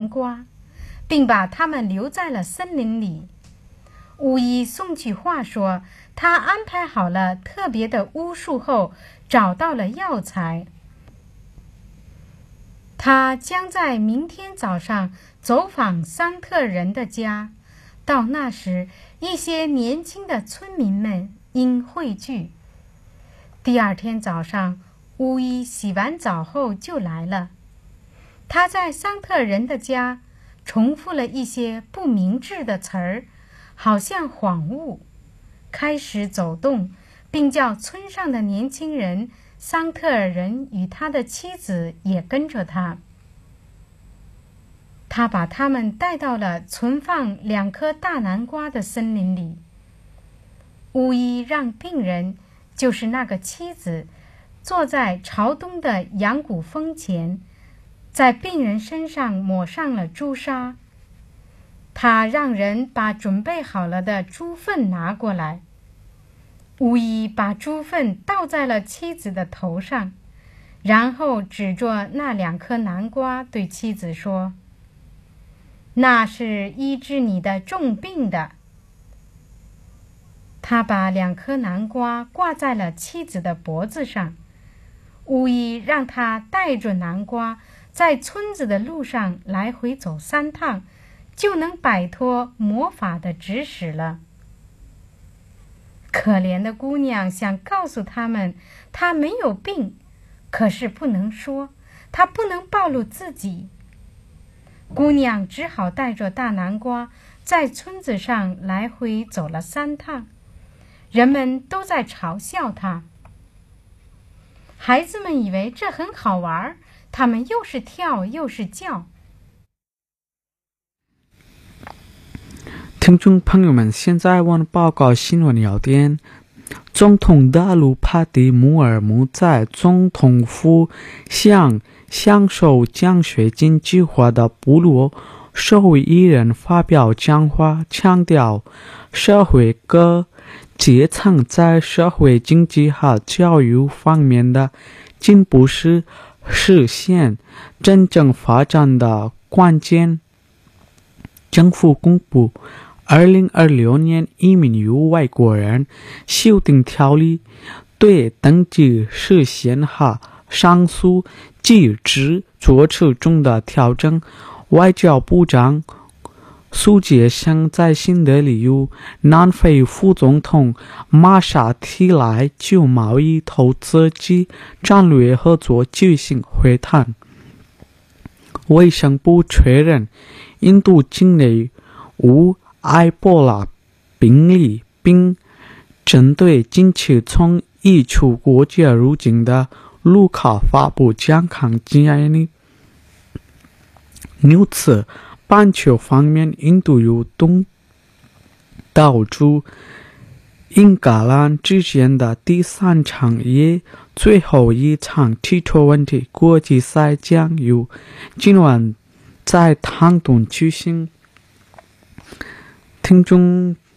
南瓜，并把它们留在了森林里。巫医送去话说，他安排好了特别的巫术后，找到了药材。他将在明天早上走访桑特人的家，到那时，一些年轻的村民们应汇聚。第二天早上，巫医洗完澡后就来了。他在桑特人的家重复了一些不明智的词儿，好像恍悟，开始走动，并叫村上的年轻人桑特尔人与他的妻子也跟着他。他把他们带到了存放2颗大南瓜的森林里。巫医让病人，就是那个妻子，坐在朝东的羊骨峰前，在病人身上抹上了朱砂。他让人把准备好了的猪粪拿过来。巫医把猪粪倒在了妻子的头上，然后指着那2颗南瓜对妻子说：“那是医治你的重病的。”他把2颗南瓜挂在了妻子的脖子上。巫医让他带着南瓜在村子的路上来回走3趟，就能摆脱魔法的指使了。可怜的姑娘想告诉他们，她没有病，可是不能说，她不能暴露自己。姑娘只好带着大南瓜在村子上来回走了3趟，人们都在嘲笑她。孩子们以为这很好玩，他们又是跳又是叫。 听众朋友们，现在我们报告新闻要点。总统大陆帕蒂穆尔姆在总统府向享受奖学金计划的部落社会艺人发表讲话，强调社会各阶层在社会经济和教育方面的进步是实现真正发展的关键。政府公布2026年移民与外国人修订条例，对登记时限和上诉机制做出重大调整。外交部长苏杰生在新德里与南非副总统马沙提莱就贸易、投资及战略合作举行会谈。卫生部确认印度境内无埃博拉病例，并针对近期从一处国家入境的旅客发布健康建议。由此，板球方面，印度与东道主英格兰之间的第3场也最后一场T20国际赛将于今晚在唐顿举行。听众